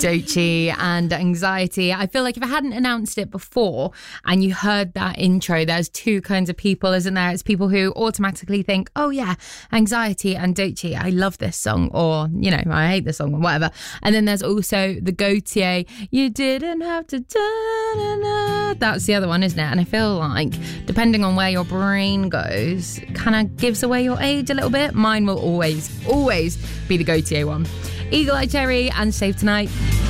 Doechii and Anxiety. I feel like if I hadn't announced it before and you heard that intro, there's two kinds of people, isn't there? It's people who automatically think, oh yeah, Anxiety and Doechii, I love this song, or, you know, I hate this song or whatever. And then there's also the Gaultier, you didn't have to da-na-na. That's the other one, isn't it? And I feel like depending on where your brain goes, kind of gives away your age a little bit. Mine will always be the Gaultier one. Eagle Eye Cherry and Save Tonight.